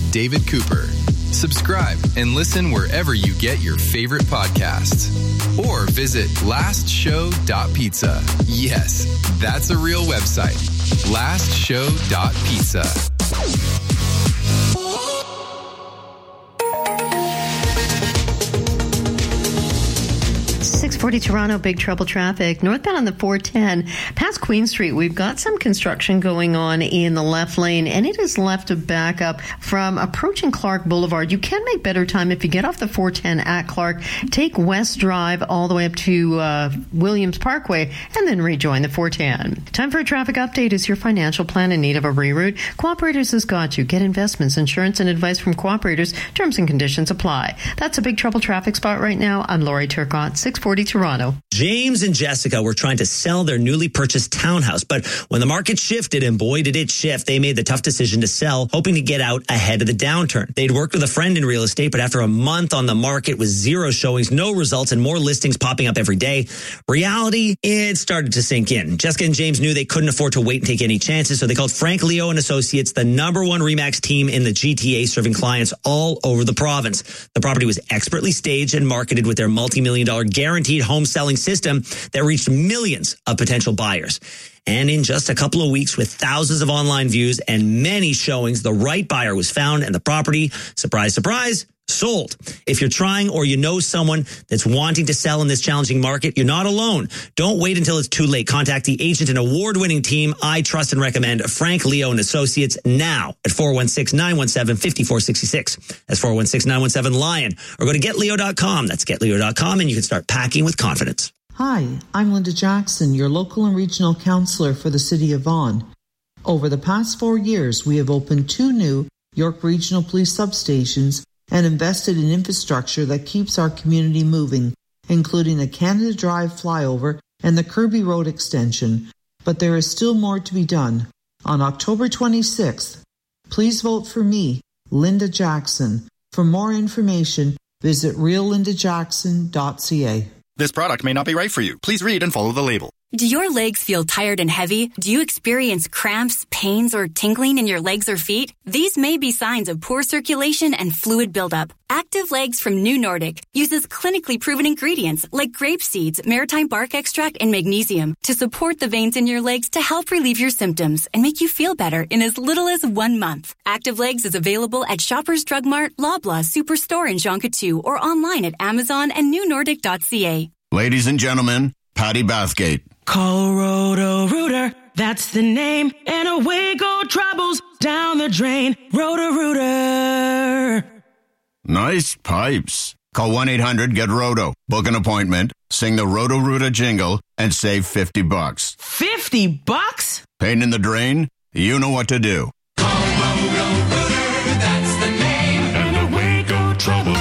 David Cooper. Subscribe and listen wherever you get your favorite podcasts. Or visit lastshow.pizza. Yes, that's a real website. lastshow.pizza. 640 Toronto, big trouble traffic. Northbound on the 410, past Queen Street, we've got some construction going on in the left lane, and it is left to back up from approaching Clark Boulevard. You can make better time if you get off the 410 at Clark, take West Drive all the way up to Williams Parkway, and then rejoin the 410. Time for a traffic update. Is your financial plan in need of a reroute? Cooperators has got you. Get investments, insurance, and advice from Cooperators. Terms and conditions apply. That's a big trouble traffic spot right now. I'm Lori Turcotte, 640 Toronto. James and Jessica were trying to sell their newly purchased townhouse, but when the market shifted, and boy did it shift, they made the tough decision to sell, hoping to get out ahead of the downturn. They'd worked with a friend in real estate, but after a month on the market with zero showings, no results, and more listings popping up every day, reality, it started to sink in. Jessica and James knew they couldn't afford to wait and take any chances, so they called Frank Leo and Associates, the #1 RE/MAX team in the GTA, serving clients all over the province. The property was expertly staged and marketed with their multi-million-dollar guaranteed home selling system that reached millions of potential buyers. And in just a couple of weeks, with thousands of online views and many showings, the right buyer was found and the property, surprise, surprise, sold. If you're trying or you know someone that's wanting to sell in this challenging market, you're not alone. Don't wait until it's too late. Contact the agent and award-winning team I trust and recommend, Frank Leo and Associates, now at 416-917-5466. That's 416-917-LION. Or go to getleo.com. That's getleo.com, and you can start packing with confidence. Hi, I'm Linda Jackson, your local and regional councillor for the City of Vaughan. Over the past 4 years, we have opened 2 new York Regional Police substations and invested in infrastructure that keeps our community moving, including a Canada Drive flyover and the Kirby Road extension. But there is still more to be done. On October 26th, please vote for me, Linda Jackson. For more information, visit reallindajackson.ca. This product may not be right for you. Please read and follow the label. Do your legs feel tired and heavy? Do you experience cramps, pains, or tingling in your legs or feet? These may be signs of poor circulation and fluid buildup. Active Legs from New Nordic uses clinically proven ingredients like grape seeds, maritime bark extract, and magnesium to support the veins in your legs to help relieve your symptoms and make you feel better in as little as 1 month. Active Legs is available at Shoppers Drug Mart, Loblaw, Superstore, and Jean Coutu, or online at Amazon and newnordic.ca. Ladies and gentlemen, Patty Bathgate. Call Roto-Rooter, that's the name, and away go troubles down the drain. Roto-Rooter. Nice pipes. Call 1-800-GET-ROTO. Book an appointment, sing the Roto-Rooter jingle, and save $50. $50? Pain in the drain? You know what to do. Call Roto-Rooter, that's the name, and away go troubles.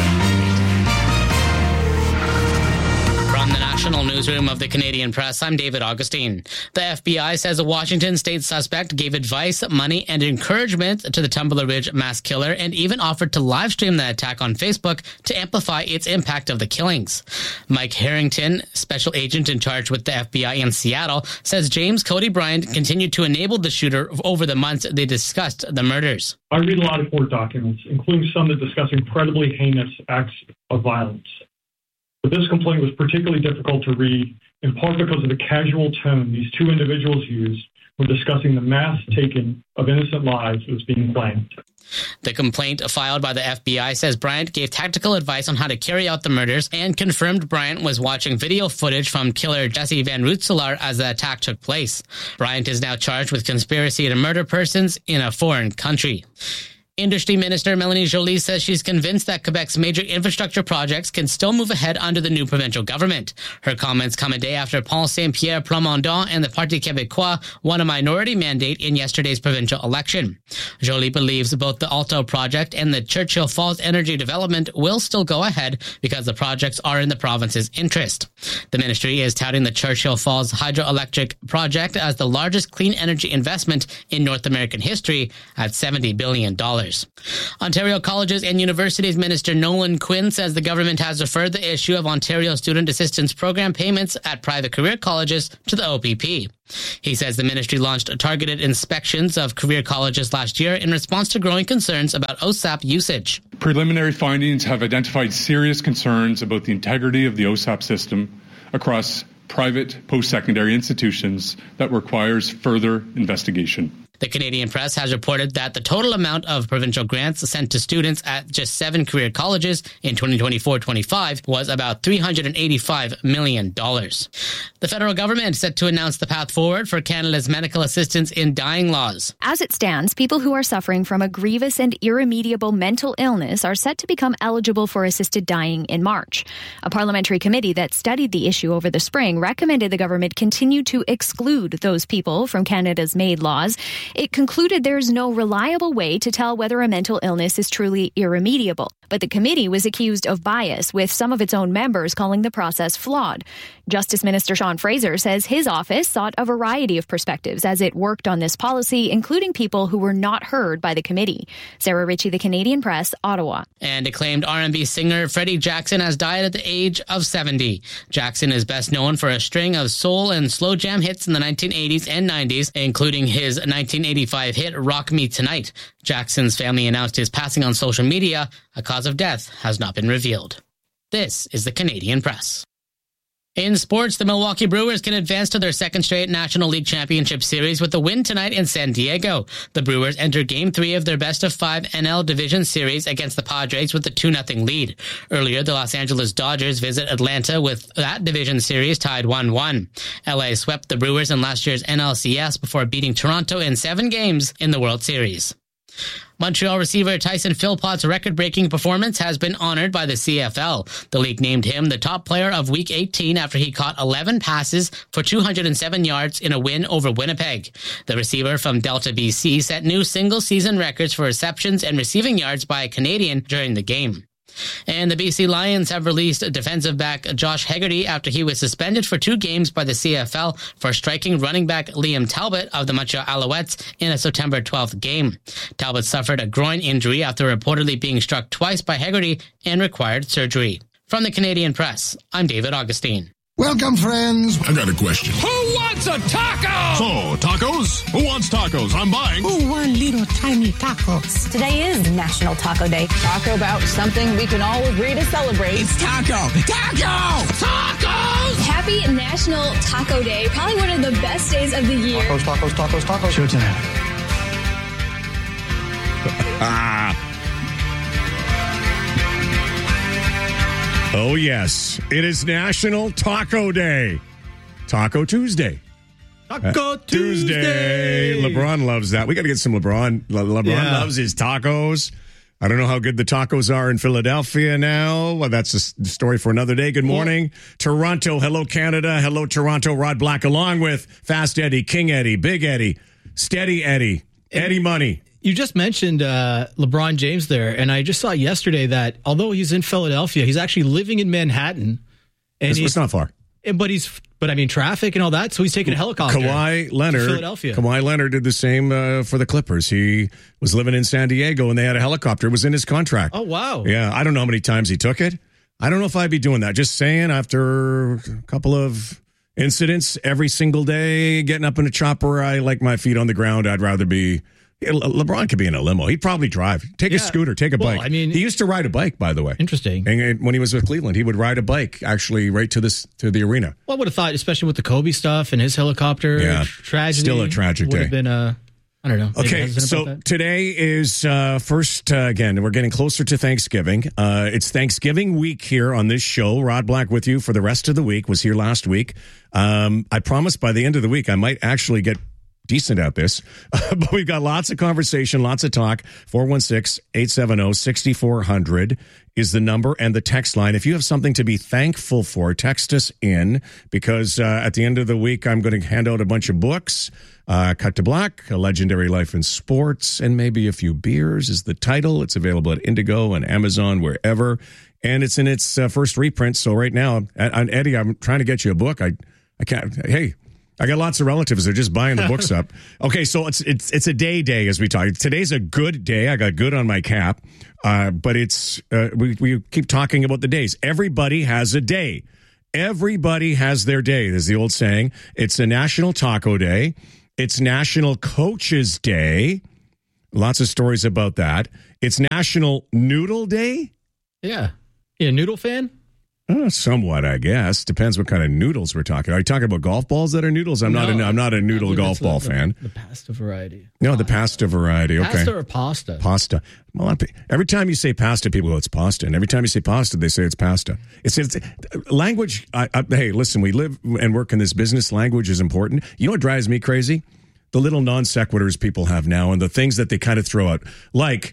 From the National Newsroom of the Canadian Press, I'm David Augustine. The FBI says a Washington state suspect gave advice, money, and encouragement to the Tumbler Ridge mass killer and even offered to live stream the attack on Facebook to amplify its impact of the killings. Mike Harrington, special agent in charge with the FBI in Seattle, says James Cody Bryant continued to enable the shooter over the months they discussed the murders. I read a lot of court documents, including some that discuss incredibly heinous acts of violence. But this complaint was particularly difficult to read, in part because of the casual tone these 2 individuals used when discussing the mass taking of innocent lives that was being claimed. The complaint filed by the FBI says Bryant gave tactical advice on how to carry out the murders and confirmed Bryant was watching video footage from killer Jesse Van Rootselaar as the attack took place. Bryant is now charged with conspiracy to murder persons in a foreign country. Industry Minister Mélanie Joly says she's convinced that Quebec's major infrastructure projects can still move ahead under the new provincial government. Her comments come a day after Paul Saint-Pierre Plamondon and the Parti Québécois won a minority mandate in yesterday's provincial election. Joly believes both the Alto project and the Churchill Falls energy development will still go ahead because the projects are in the province's interest. The ministry is touting the Churchill Falls hydroelectric project as the largest clean energy investment in North American history at $70 billion. Ontario Colleges and Universities Minister Nolan Quinn says the government has referred the issue of Ontario Student Assistance Program payments at private career colleges to the OPP. He says the ministry launched targeted inspections of career colleges last year in response to growing concerns about OSAP usage. Preliminary findings have identified serious concerns about the integrity of the OSAP system across private post-secondary institutions that requires further investigation. The Canadian Press has reported that the total amount of provincial grants sent to students at just 7 career colleges in 2024-25 was about $385 million. The federal government is set to announce the path forward for Canada's medical assistance in dying laws. As it stands, people who are suffering from a grievous and irremediable mental illness are set to become eligible for assisted dying in March. A parliamentary committee that studied the issue over the spring recommended the government continue to exclude those people from Canada's MAID laws. It concluded there's no reliable way to tell whether a mental illness is truly irremediable. But the committee was accused of bias, with some of its own members calling the process flawed. Justice Minister Sean Fraser says his office sought a variety of perspectives as it worked on this policy, including people who were not heard by the committee. Sarah Ritchie, The Canadian Press, Ottawa. And acclaimed R&B singer Freddie Jackson has died at the age of 70. Jackson is best known for a string of soul and slow jam hits in the 1980s and 90s, including his 1985 hit Rock Me Tonight. Jackson's family announced his passing on social media. A cause of death has not been revealed. This is the Canadian Press. In sports, the Milwaukee Brewers can advance to their second straight National League Championship Series with a win tonight in San Diego. The Brewers enter Game 3 of their best-of-5 NL Division Series against the Padres with a 2-0 lead. Earlier, the Los Angeles Dodgers visit Atlanta with that division series tied 1-1. LA swept the Brewers in last year's NLCS before beating Toronto in 7 games in the World Series. Montreal receiver Tyson Philpott's record-breaking performance has been honored by the CFL. The league named him the top player of Week 18 after he caught 11 passes for 207 yards in a win over Winnipeg. The receiver from Delta, BC set new single-season records for receptions and receiving yards by a Canadian during the game. And the BC Lions have released defensive back Josh Hegarty after he was suspended for 2 games by the CFL for striking running back Liam Talbot of the Montreal Alouettes in a September 12th game. Talbot suffered a groin injury after reportedly being struck twice by Hegarty and required surgery. From the Canadian Press, I'm David Augustine. Welcome, friends. I got a question. Who wants a taco? So, tacos? Who wants tacos? I'm buying. Who want little tiny tacos? Today is National Taco Day. Talk about something we can all agree to celebrate. It's taco! Taco! Tacos! Happy National Taco Day. Probably one of the best days of the year. Tacos. Showtime. Oh, yes. It is National Taco Day. Taco Tuesday. Taco Tuesday. LeBron loves that. We got to get some LeBron. LeBron loves his tacos. I don't know how good the tacos are in Philadelphia now. Well, that's a story for another day. Good morning. Toronto. Hello, Canada. Hello, Toronto. Rod Black along with Fast Eddie, King Eddie, Big Eddie, Steady Eddie, Eddie Money. You just mentioned LeBron James there, and I just saw yesterday that although he's in Philadelphia, he's actually living in Manhattan. And it's not far. But I mean, traffic and all that, so he's taking a helicopter Kawhi Leonard, to Philadelphia. Kawhi Leonard did the same for the Clippers. He was living in San Diego, and they had a helicopter. It was in his contract. Oh, wow. Yeah, I don't know how many times he took it. I don't know if I'd be doing that. Just saying, after a couple of incidents every single day, getting up in a chopper, I like my feet on the ground. I'd rather be... LeBron could be in a limo. He'd probably drive. Take a scooter. Take a bike. I mean, he used to ride a bike, by the way. Interesting. And when he was with Cleveland, he would ride a bike actually right to the arena. Well, I would have thought, especially with the Kobe stuff and his helicopter tragedy. Still a tragic day. Would have been I don't know. Okay, so today is first, again, we're getting closer to Thanksgiving. It's Thanksgiving week here on this show. Rod Black with you for the rest of the week. Was here last week. I promise by the end of the week, I might actually get decent at this, but we've got lots of conversation, lots of talk. 416-870-6400 is the number and the text line. If you have something to be thankful for, text us in, because at the end of the week, I'm going to hand out a bunch of books. Cut to Black, A Legendary Life in Sports, and maybe a few beers is the title. It's available at Indigo and Amazon, wherever, and it's in its first reprint. So right now, and Eddie, I'm trying to get you a book. I can't. Hey, I got lots of relatives. They're just buying the books up. Okay, so it's a day as we talk. Today's a good day. I got good on my cap, but it's we keep talking about the days. Everybody has a day. Everybody has their day. There's the old saying. It's a National Taco Day. It's National Coaches Day. Lots of stories about that. It's National Noodle Day. Yeah. You a noodle fan? Somewhat, I guess. Depends what kind of noodles we're talking. Are you talking about golf balls that are noodles? I'm not a noodle golf ball fan. The pasta variety. No, the pasta variety. Okay. Pasta or pasta? Pasta. Every time you say pasta, people go, it's pasta. And every time you say pasta, they say it's pasta. It's language. Hey, listen, we live and work in this business. Language is important. You know what drives me crazy? The little non sequiturs people have now and the things that they kind of throw out. Like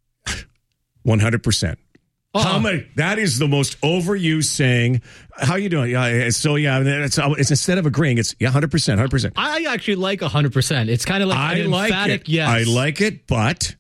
100%. How many? That is the most overused saying. How you doing? Yeah. So it's instead of agreeing, it's 100%, 100%. I actually like 100%. It's kind of like an emphatic yes. I like it, but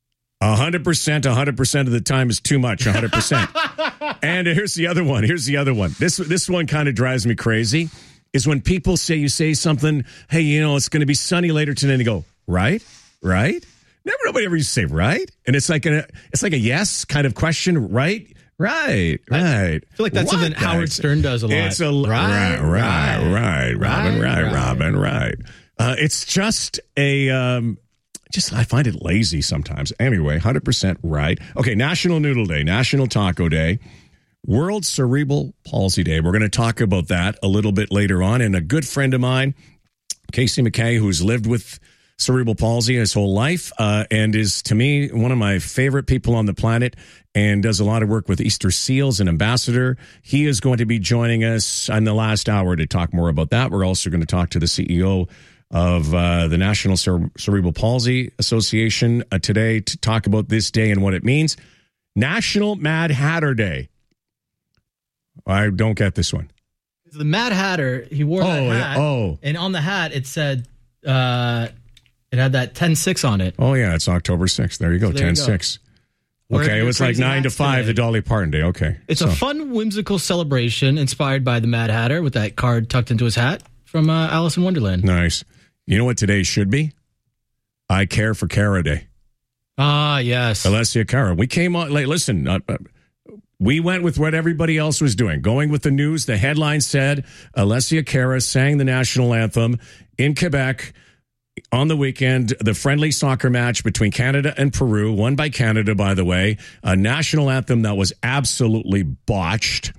100% of the time is too much. 100%. And here's the other one. This one kind of drives me crazy. Is when people say you say something. Hey, it's going to be sunny later today. And they go right. Nobody ever used to say right, and it's like a yes kind of question. Right. I feel like that's something Howard Stern does a lot. It's a right, Robin, right. It's just I find it lazy sometimes. Anyway, 100% right. Okay, National Noodle Day, National Taco Day, World Cerebral Palsy Day. We're going to talk about that a little bit later on. And a good friend of mine, Casey McKay, who's lived with cerebral palsy his whole life and is, to me, one of my favorite people on the planet and does a lot of work with Easter Seals, an ambassador. He is going to be joining us in the last hour to talk more about that. We're also going to talk to the CEO of the National Cerebral Palsy Association today to talk about this day and what it means. National Mad Hatter Day. I don't get this one. The Mad Hatter, he wore that hat, and on the hat it said... it had that 10-6 on it. Oh, yeah, it's October 6th. There you go, 10-6. Okay, it was like 9 to 5, the Dolly Parton Day. Okay. It's a fun, whimsical celebration inspired by the Mad Hatter with that card tucked into his hat from Alice in Wonderland. Nice. You know what today should be? I Care for Cara Day. Ah, yes. Alessia Cara. We came on, listen, we went with what everybody else was doing. Going with the news, the headline said, Alessia Cara sang the national anthem in Quebec on the weekend, the friendly soccer match between Canada and Peru, won by Canada, by the way, a national anthem that was absolutely botched.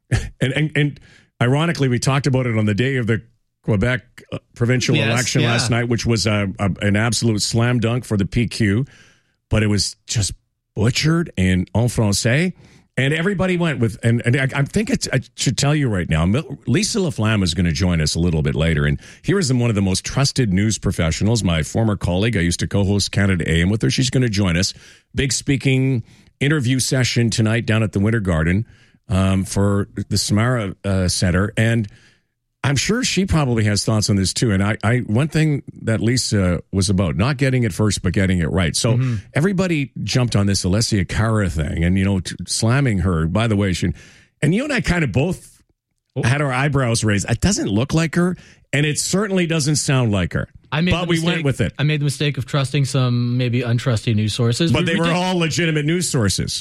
And ironically, we talked about it on the day of the Quebec provincial election last night, which was an absolute slam dunk for the PQ, but it was just butchered in en français. And everybody went with, and I think I should tell you right now, Lisa Laflamme is going to join us a little bit later. And here is one of the most trusted news professionals, my former colleague. I used to co-host Canada AM with her. She's going to join us. Big speaking interview session tonight down at the Winter Garden for the Samara Center. And I'm sure she probably has thoughts on this too. And I one thing that Lisa was about, not getting it first, but getting it right. So everybody jumped on this Alessia Cara thing and, slamming her. By the way, and you and I kind of both had our eyebrows raised. It doesn't look like her, and it certainly doesn't sound like her. But we went with it. I made the mistake of trusting some maybe untrusty news sources. But they were all legitimate news sources.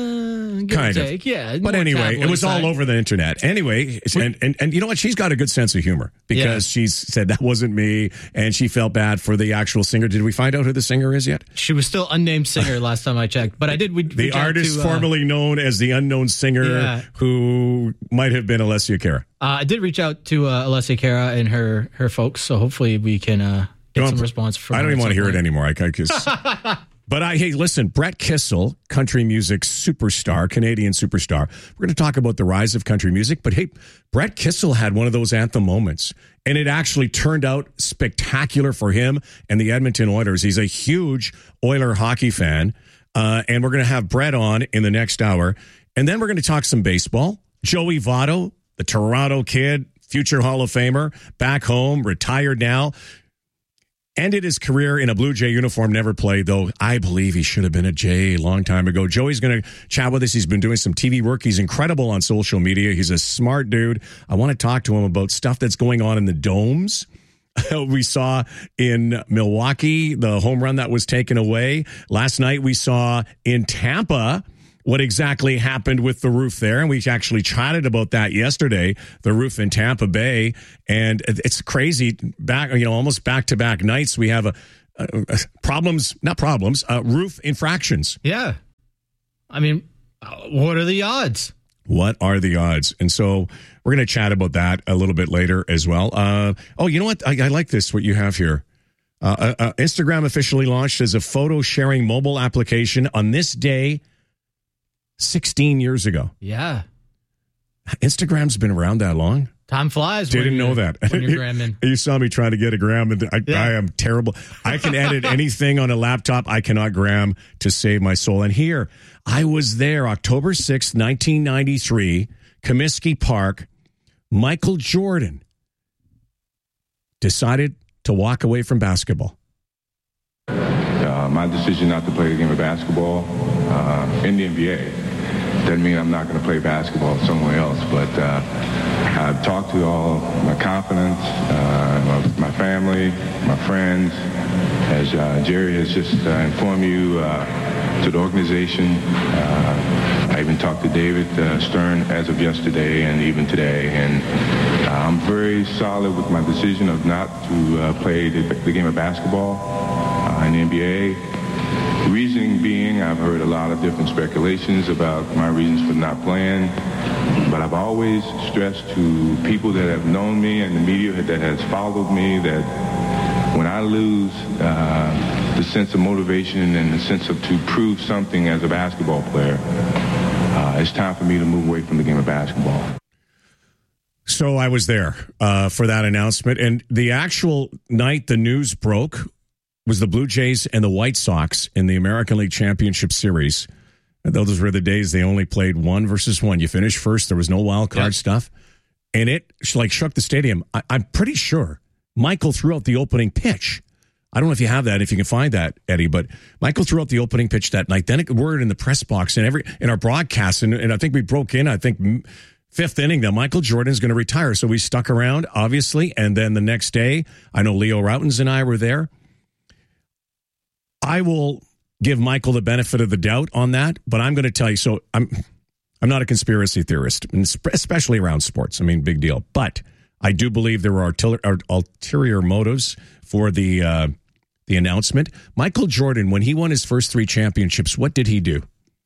Kind of. Yeah. But anyway, it was all over the internet. Anyway, and you know what? She's got a good sense of humor because she said that wasn't me, and she felt bad for the actual singer. Did we find out who the singer is yet? She was still unnamed singer last time I checked, but I did. The artist formerly known as the unknown singer who might have been Alessia Cara. I did reach out to Alessia Cara and her folks, so hopefully we can get some response from her. I don't even want to hear it anymore. But hey, listen, Brett Kissel, country music superstar, Canadian superstar. We're going to talk about the rise of country music. But hey, Brett Kissel had one of those anthem moments, and it actually turned out spectacular for him and the Edmonton Oilers. He's a huge Oiler hockey fan, and we're going to have Brett on in the next hour. And then we're going to talk some baseball. Joey Votto, the Toronto kid, future Hall of Famer, back home, retired now. Ended his career in a Blue Jay uniform, never played, though I believe he should have been a Jay a long time ago. Joey's going to chat with us. He's been doing some TV work. He's incredible on social media. He's a smart dude. I want to talk to him about stuff that's going on in the domes We saw in Milwaukee the home run that was taken away. Last night we saw in Tampa what exactly happened with the roof there. And we actually chatted about that yesterday, the roof in Tampa Bay. And it's crazy. Almost back-to-back nights, we have roof infractions. Yeah. I mean, what are the odds? What are the odds? And so we're going to chat about that a little bit later as well. You know what? I like this, what you have here. Instagram officially launched as a photo sharing mobile application on this day 16 years ago. Yeah. Instagram's been around that long. Time flies. Didn't know that. When you're gramming. You saw me trying to get a gram, and I am terrible. I can edit anything on a laptop. I cannot gram to save my soul. And here, I was there October 6th, 1993, Comiskey Park. Michael Jordan decided to walk away from basketball. My decision not to play the game of basketball in the NBA doesn't mean I'm not going to play basketball somewhere else, but I've talked to all my confidants, my family, my friends, as Jerry has just informed you, to the organization. I even talked to David Stern as of yesterday and even today, and I'm very solid with my decision of not to play the game of basketball in the NBA. Reasoning being, I've heard a lot of different speculations about my reasons for not playing, but I've always stressed to people that have known me and the media that has followed me that when I lose the sense of motivation and the sense of to prove something as a basketball player, it's time for me to move away from the game of basketball. So I was there for that announcement, and the actual night the news broke was the Blue Jays and the White Sox in the American League Championship Series. Those were the days they only played 1-1. You finished first. There was no wild card stuff. And it shook the stadium. I'm pretty sure Michael threw out the opening pitch. I don't know if you have that, if you can find that, Eddie, but Michael threw out the opening pitch that night. Then it word in the press box and in our broadcast, and I think we broke in, fifth inning that Michael Jordan's going to retire. So we stuck around, obviously. And then the next day, I know Leo Routens and I were there. I will give Michael the benefit of the doubt on that, but I'm going to tell you, so I'm not a conspiracy theorist, especially around sports. I mean, big deal. But I do believe there were ulterior motives for the announcement. Michael Jordan, when he won his first 3 championships, what did he do?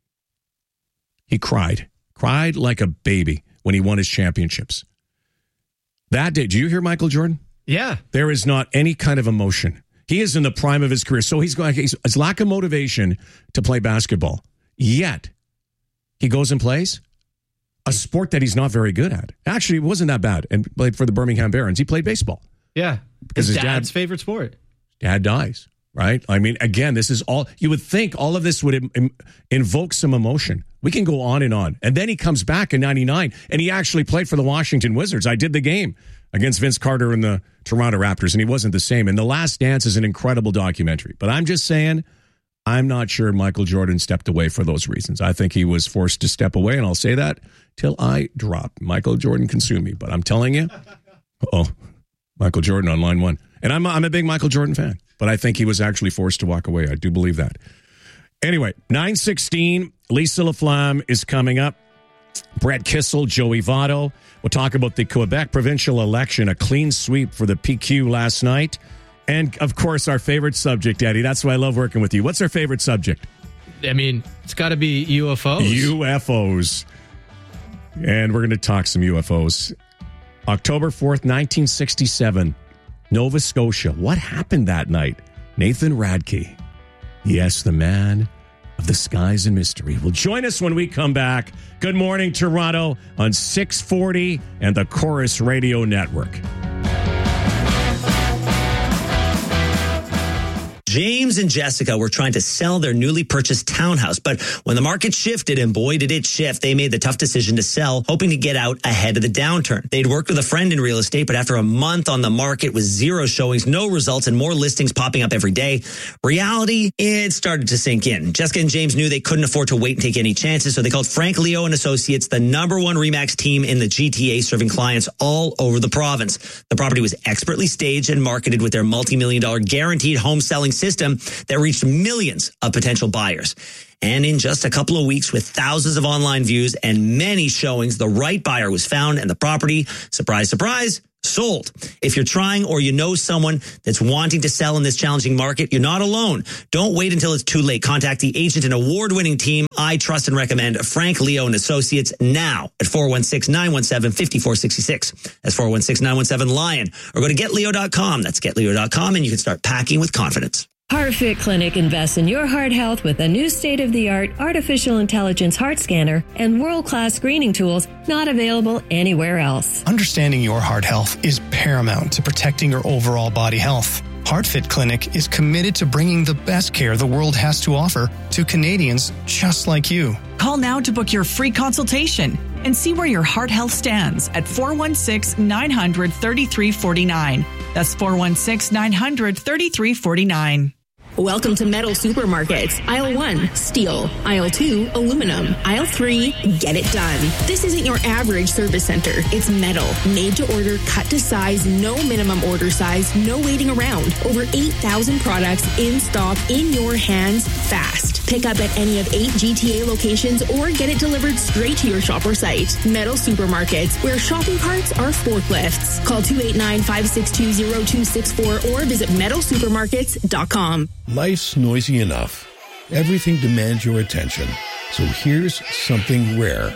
He cried like a baby when he won his championships. That day, do you hear Michael Jordan? Yeah. There is not any kind of emotion. He is in the prime of his career, so he's lack of motivation to play basketball. Yet, he goes and plays a sport that he's not very good at. Actually, it wasn't that bad, and played for the Birmingham Barons. He played baseball. Yeah, because his dad's favorite sport. Dad dies, right? I mean, again, this is all, you would think all of this would invoke some emotion. We can go on. And then he comes back in 99, and he actually played for the Washington Wizards. I did the game against Vince Carter and the Toronto Raptors, and he wasn't the same. And The Last Dance is an incredible documentary. But I'm just saying, I'm not sure Michael Jordan stepped away for those reasons. I think he was forced to step away, and I'll say that till I drop. Michael Jordan can sue me, but I'm telling you, Michael Jordan on line 1. And I'm a big Michael Jordan fan, but I think he was actually forced to walk away. I do believe that. Anyway, 9:16, Lisa Laflamme is coming up. Brett Kissel, Joey Votto. We'll talk about the Quebec provincial election, a clean sweep for the PQ last night. And, of course, our favorite subject, Eddie. That's why I love working with you. What's our favorite subject? I mean, it's got to be UFOs. UFOs. And we're going to talk some UFOs. October 4th, 1967, Nova Scotia. What happened that night? Nathan Radke. Yes, the man of the skies and mystery will join us when we come back. Good morning, Toronto, on 640 and the Chorus Radio Network. James and Jessica were trying to sell their newly purchased townhouse, but when the market shifted, and boy did it shift, they made the tough decision to sell, hoping to get out ahead of the downturn. They'd worked with a friend in real estate, but after a month on the market with zero showings, no results, and more listings popping up every day, reality, it started to sink in. Jessica and James knew they couldn't afford to wait and take any chances, so they called Frank Leo and Associates, the #1 RE/MAX team in the GTA, serving clients all over the province. The property was expertly staged and marketed with their multi-million-dollar guaranteed home selling system that reached millions of potential buyers. And in just a couple of weeks, with thousands of online views and many showings, the right buyer was found and the property, surprise, surprise, sold. If you're trying or you know someone that's wanting to sell in this challenging market, you're not alone. Don't wait until it's too late. Contact the agent and award-winning team I trust and recommend, Frank Leo and Associates, now at 416-917-5466. That's 416-917-LION. Or go to getleo.com. That's getleo.com, and you can start packing with confidence. HeartFit Clinic invests in your heart health with a new state-of-the-art artificial intelligence heart scanner and world-class screening tools not available anywhere else. Understanding your heart health is paramount to protecting your overall body health. HeartFit Clinic is committed to bringing the best care the world has to offer to Canadians just like you. Call now to book your free consultation and see where your heart health stands at 416-900-3349. That's 416-900-3349. Welcome to Metal Supermarkets. Aisle 1, steel. Aisle 2, aluminum. Aisle 3, get it done. This isn't your average service center. It's metal, made to order, cut to size, no minimum order size, no waiting around. Over 8,000 products in stock, in your hands, fast. Pick up at any of 8 GTA locations or get it delivered straight to your shop or site. Metal Supermarkets, where shopping carts are forklifts. Call 289-562-0264 or visit metalsupermarkets.com. Life's noisy enough. Everything demands your attention. So here's something rare.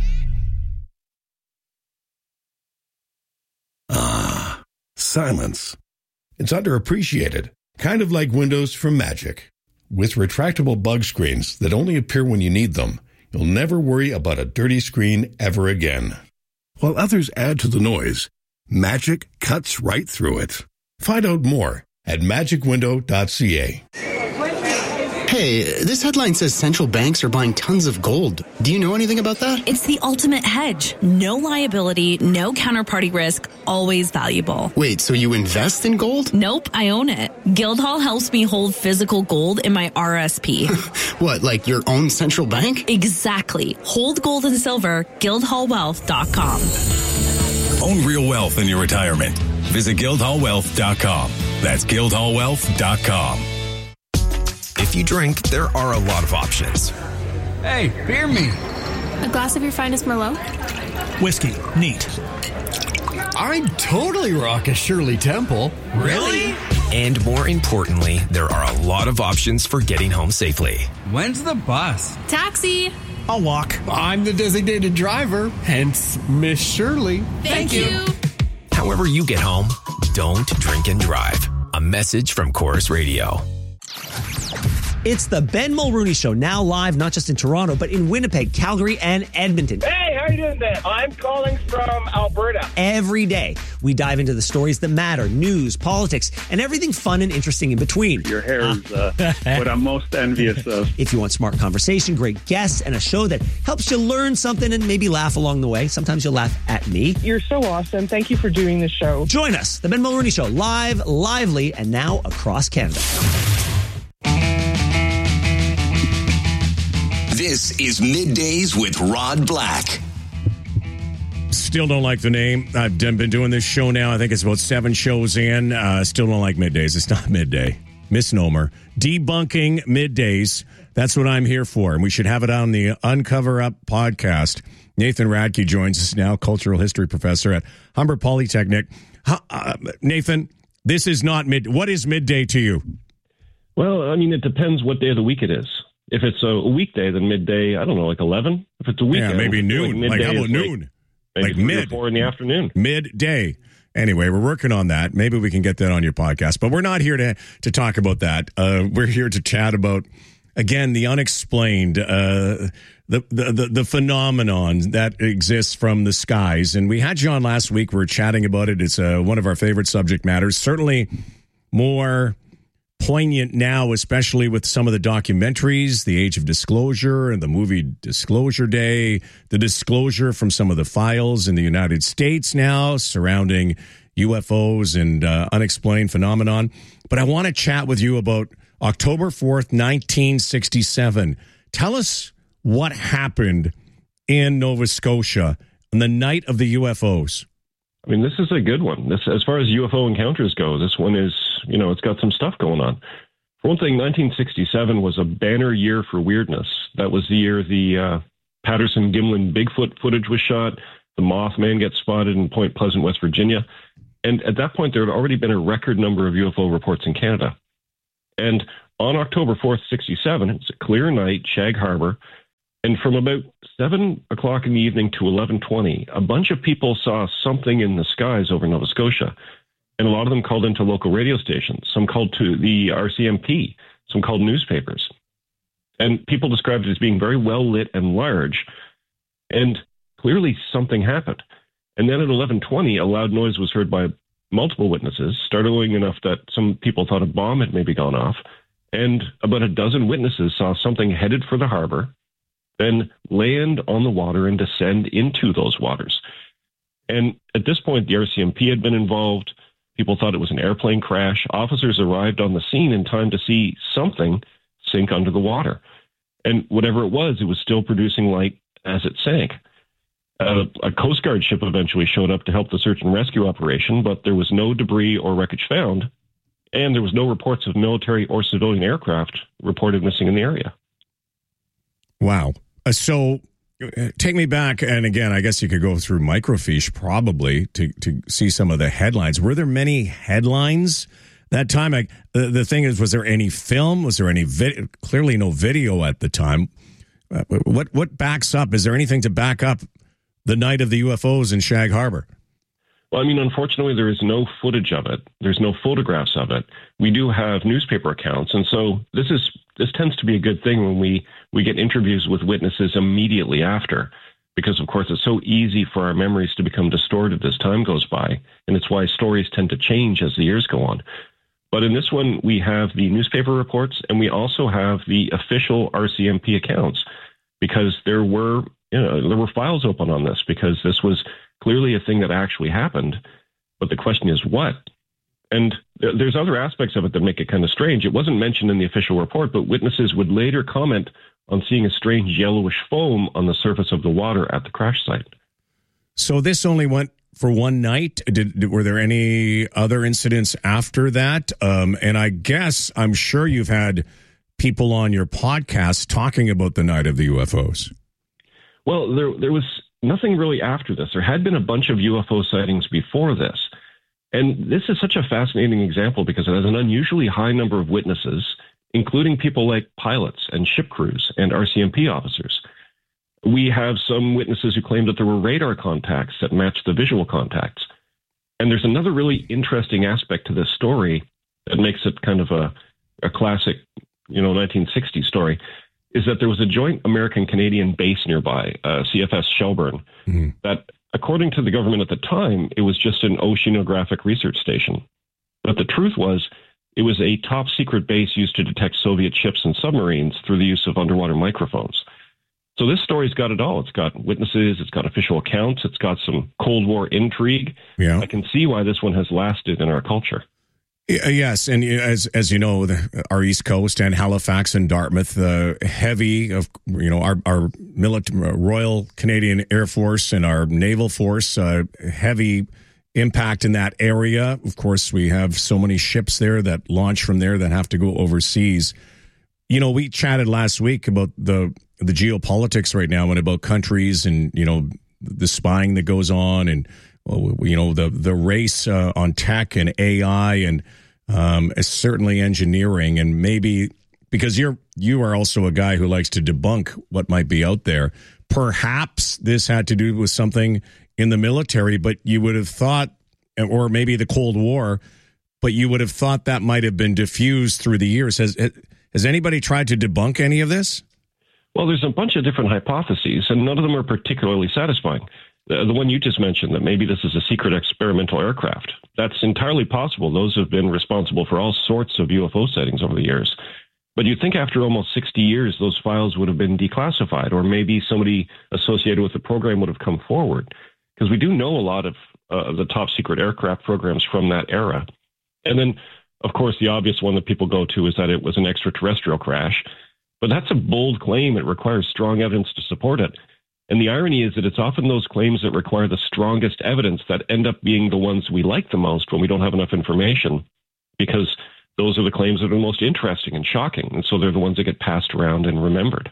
Ah, silence. It's underappreciated. Kind of like Windows from Magic. With retractable bug screens that only appear when you need them, you'll never worry about a dirty screen ever again. While others add to the noise, Magic cuts right through it. Find out more at magicwindow.ca. Hey, this headline says central banks are buying tons of gold. Do you know anything about that? It's the ultimate hedge. No liability, no counterparty risk, always valuable. Wait, so you invest in gold? Nope, I own it. Guildhall helps me hold physical gold in my RSP. What, like your own central bank? Exactly. Hold gold and silver, guildhallwealth.com. Own real wealth in your retirement. Visit guildhallwealth.com. That's guildhallwealth.com. If you drink, there are a lot of options. Hey, beer me. A glass of your finest Merlot? Whiskey. Neat. I'd totally rock a Shirley Temple. Really? And more importantly, there are a lot of options for getting home safely. When's the bus? Taxi. I'll walk. I'm the designated driver, hence Miss Shirley. Thank you. However you get home, don't drink and drive. A message from Chorus Radio. It's the Ben Mulrooney Show, now live not just in Toronto, but in Winnipeg, Calgary, and Edmonton. Hey, how are you doing there? I'm calling from Alberta. Every day, we dive into the stories that matter, news, politics, and everything fun and interesting in between. Your hair is what I'm most envious of. If you want smart conversation, great guests, and a show that helps you learn something and maybe laugh along the way. Sometimes you'll laugh at me. You're so awesome. Thank you for doing the show. Join us, the Ben Mulrooney Show, live, lively, and now across Canada. This is Middays with Rod Black. Still don't like the name. I've been doing this show now. I think it's about 7 shows in. Still don't like Middays. It's not Midday. Misnomer. Debunking Middays. That's what I'm here for. And we should have it on the Uncover Up podcast. Nathan Radke joins us now, cultural history professor at Humber Polytechnic. Nathan, this is not what is midday to you? Well, I mean, it depends what day of the week it is. If it's a weekday, then midday, I don't know, like 11. If it's a weekend, yeah, maybe noon. Like how about noon? Like mid, 4 in the afternoon. Midday. Anyway, we're working on that. Maybe we can get that on your podcast. But we're not here to talk about that. We're here to chat about, again, the unexplained, the phenomenon that exists from the skies. And we had you on last week. We were chatting about it. It's one of our favorite subject matters. Certainly more poignant now, especially with some of the documentaries, The Age of Disclosure and the movie Disclosure Day, the disclosure from some of the files in the United States now surrounding UFOs and unexplained phenomenon. But I want to chat with you about October 4th, 1967. Tell us what happened in Nova Scotia on the night of the UFOs. I mean, this is a good one. This, as far as UFO encounters go, this one is, it's got some stuff going on. For one thing, 1967 was a banner year for weirdness. That was the year the Patterson-Gimlin Bigfoot footage was shot. The Mothman gets spotted in Point Pleasant, West Virginia. And at that point, there had already been a record number of UFO reports in Canada. And on October 4th, 67, it's a clear night, Shag Harbor. And from about 7 o'clock in the evening to 11:20, a bunch of people saw something in the skies over Nova Scotia. And a lot of them called into local radio stations. Some called to the RCMP. Some called newspapers. And people described it as being very well lit and large. And clearly something happened. And then at 11:20, a loud noise was heard by multiple witnesses, startling enough that some people thought a bomb had maybe gone off. And about a dozen witnesses saw something headed for the harbor, then land on the water and descend into those waters. And at this point, the RCMP had been involved. People thought it was an airplane crash. Officers arrived on the scene in time to see something sink under the water. And whatever it was still producing light as it sank. A Coast Guard ship eventually showed up to help the search and rescue operation, but there was no debris or wreckage found, and there was no reports of military or civilian aircraft reported missing in the area. Wow. So take me back, and again, I guess you could go through microfiche probably to see some of the headlines. Were there many headlines that time? The thing is, was there any film? Was there any video? Clearly no video at the time. What backs up? Is there anything to back up the night of the UFOs in Shag Harbor? Well, I mean, unfortunately, there is no footage of it. There's no photographs of it. We do have newspaper accounts, and so this tends to be a good thing when we get interviews with witnesses immediately after, because, of course, it's so easy for our memories to become distorted as time goes by, and it's why stories tend to change as the years go on. But in this one, we have the newspaper reports, and we also have the official RCMP accounts, because there were files open on this, because this was clearly a thing that actually happened. But the question is what? And there's other aspects of it that make it kind of strange. It wasn't mentioned in the official report, but witnesses would later comment on seeing a strange yellowish foam on the surface of the water at the crash site. So this only went for one night? Were there any other incidents after that? And I'm sure you've had people on your podcast talking about the night of the UFOs. Well, there was nothing really after this. There had been a bunch of UFO sightings before this. And this is such a fascinating example because it has an unusually high number of witnesses, including people like pilots and ship crews and RCMP officers. We have some witnesses who claim that there were radar contacts that matched the visual contacts. And there's another really interesting aspect to this story that makes it kind of a classic, 1960s story, is that there was a joint American-Canadian base nearby, CFS Shelburne, that, according to the government at the time, it was just an oceanographic research station. But the truth was, it was a top-secret base used to detect Soviet ships and submarines through the use of underwater microphones. So this story's got it all. It's got witnesses, it's got official accounts, it's got some Cold War intrigue. Yeah. I can see why this one has lasted in our culture. Yes, and as you know, our East Coast and Halifax and Dartmouth, heavy of our Royal Canadian Air Force and our Naval Force, heavy impact in that area. Of course, we have so many ships there that launch from there that have to go overseas. We chatted last week about the geopolitics right now and about countries and the spying that goes on and the race on tech and AI and certainly engineering, and maybe because you are also a guy who likes to debunk what might be out there. Perhaps this had to do with something in the military, but you would have thought, or maybe the Cold War, but you would have thought that might have been diffused through the years. Has anybody tried to debunk any of this? Well, there's a bunch of different hypotheses, and none of them are particularly satisfying. the one you just mentioned, that maybe this is a secret experimental aircraft. That's entirely possible. Those have been responsible for all sorts of UFO sightings over the years. But you'd think after almost 60 years, those files would have been declassified, or maybe somebody associated with the program would have come forward. Because we do know a lot of the top secret aircraft programs from that era. And then, of course, the obvious one that people go to is that it was an extraterrestrial crash. But that's a bold claim. It requires strong evidence to support it. And the irony is that it's often those claims that require the strongest evidence that end up being the ones we like the most when we don't have enough information, because those are the claims that are the most interesting and shocking. And so they're the ones that get passed around and remembered.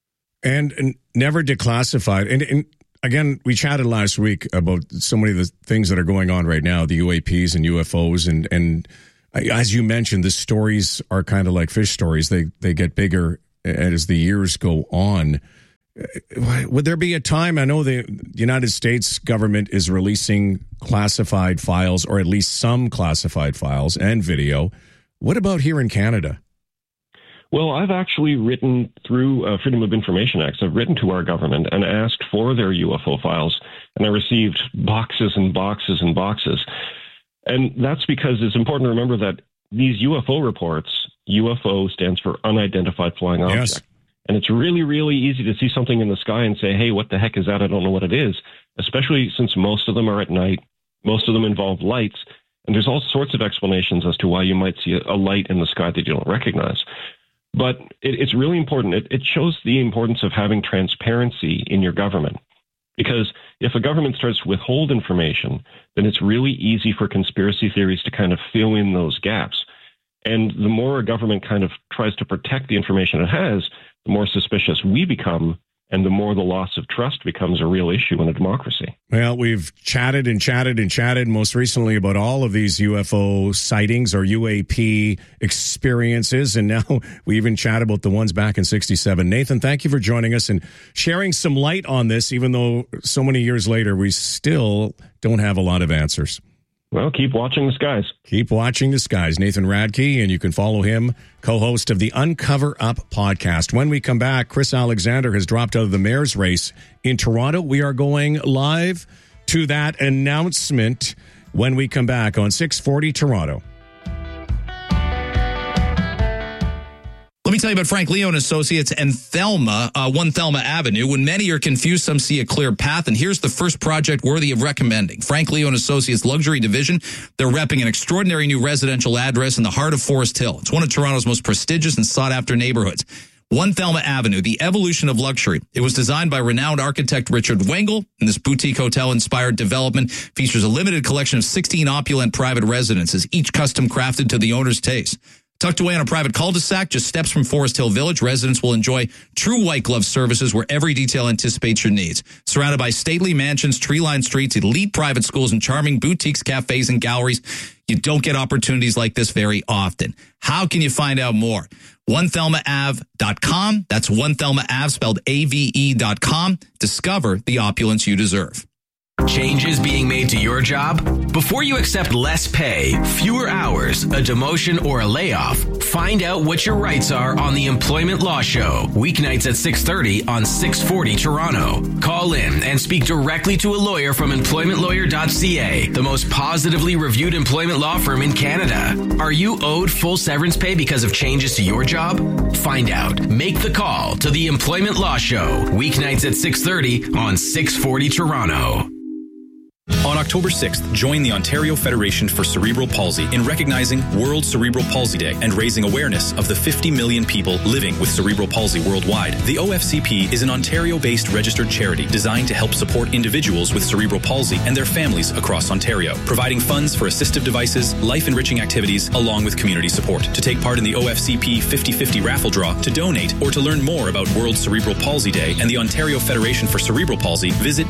And never declassified. And again, we chatted last week about so many of the things that are going on right now, the UAPs and UFOs. And as you mentioned, the stories are kind of like fish stories. They get bigger as the years go on. Would there be a time, I know the United States government is releasing classified files, or at least some classified files and video. What about here in Canada? Well, I've actually written through Freedom of Information Acts. I've written to our government and asked for their UFO files, and I received boxes and boxes and boxes. And that's because it's important to remember that these UFO reports, UFO stands for Unidentified Flying Object. Yes. And it's really, really easy to see something in the sky and say, hey, what the heck is that? I don't know what it is, especially since most of them are at night. Most of them involve lights. And there's all sorts of explanations as to why you might see a light in the sky that you don't recognize. But it's really important. It shows the importance of having transparency in your government. Because if a government starts to withhold information, then it's really easy for conspiracy theories to kind of fill in those gaps. And the more a government kind of tries to protect the information it has, the more suspicious we become, and the more the loss of trust becomes a real issue in a democracy. Well, we've chatted and chatted and chatted most recently about all of these UFO sightings or UAP experiences, and now we even chat about the ones back in 1967. Nathan, thank you for joining us and sharing some light on this, even though so many years later we still don't have a lot of answers. Well, keep watching the skies. Keep watching the skies. Nathan Radke, and you can follow him, co-host of the Uncover Up podcast. When we come back, Chris Alexander has dropped out of the mayor's race in Toronto. We are going live to that announcement when we come back on 640 Toronto. Let me tell you about Frank Leo and Associates and Thelma, 1 Thelma Avenue. When many are confused, some see a clear path. And here's the first project worthy of recommending. Frank Leo and Associates Luxury Division. They're repping an extraordinary new residential address in the heart of Forest Hill. It's one of Toronto's most prestigious and sought-after neighborhoods. 1 Thelma Avenue, the evolution of luxury. It was designed by renowned architect Richard Wengel, and this boutique hotel-inspired development features a limited collection of 16 opulent private residences, each custom crafted to the owner's taste. Tucked away on a private cul-de-sac, just steps from Forest Hill Village, residents will enjoy true white glove services where every detail anticipates your needs. Surrounded by stately mansions, tree-lined streets, elite private schools, and charming boutiques, cafes, and galleries, you don't get opportunities like this very often. How can you find out more? 1thelmaave.com. That's 1thelmaave, spelled AVE.com. Discover the opulence you deserve. Changes being made to your job? Before you accept less pay, fewer hours, a demotion, or a layoff, find out what your rights are on the Employment Law Show, weeknights at 6:30 on 640 Toronto. Call in and speak directly to a lawyer from employmentlawyer.ca, the most positively reviewed employment law firm in Canada. Are you owed full severance pay because of changes to your job? Find out. Make the call to the Employment Law Show, weeknights at 6:30 on 640 Toronto. On October 6th, join the Ontario Federation for Cerebral Palsy in recognizing World Cerebral Palsy Day and raising awareness of the 50 million people living with cerebral palsy worldwide. The OFCP is an Ontario-based registered charity designed to help support individuals with cerebral palsy and their families across Ontario, providing funds for assistive devices, life-enriching activities, along with community support. To take part in the OFCP 50/50 raffle draw, to donate, or to learn more about World Cerebral Palsy Day and the Ontario Federation for Cerebral Palsy, visit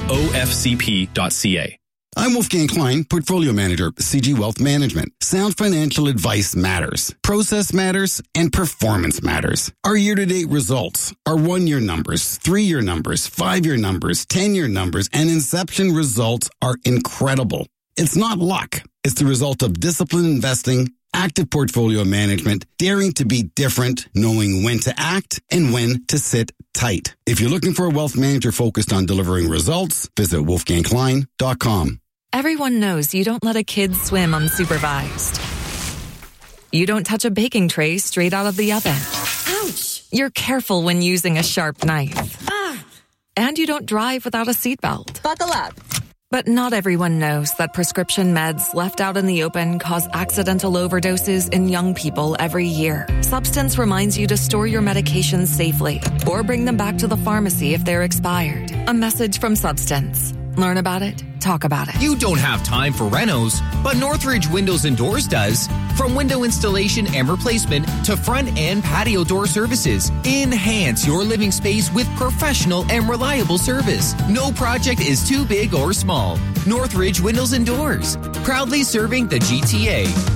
ofcp.ca. I'm Wolfgang Klein, Portfolio Manager, CG Wealth Management. Sound financial advice matters. Process matters, and performance matters. Our year-to-date results, our 1-year numbers, 3-year numbers, 5-year numbers, 10-year numbers, and inception results are incredible. It's not luck. It's the result of disciplined investing Active portfolio management, daring to be different, knowing when to act and when to sit tight. If you're looking for a wealth manager focused on delivering results, visit wolfgangklein.com. Everyone knows you don't let a kid swim unsupervised. You don't touch a baking tray straight out of the oven. Ouch! You're careful when using a sharp knife. And you don't drive without a seatbelt. Buckle up. But not everyone knows that prescription meds left out in the open cause accidental overdoses in young people every year. Substance reminds you to store your medications safely or bring them back to the pharmacy if they're expired. A message from Substance. Learn about it, talk about it. You don't have time for renos, but Northridge Windows and Doors does. From window installation and replacement to front and patio door services, enhance your living space with professional and reliable service. No project is too big or small. Northridge Windows and Doors, proudly serving the GTA.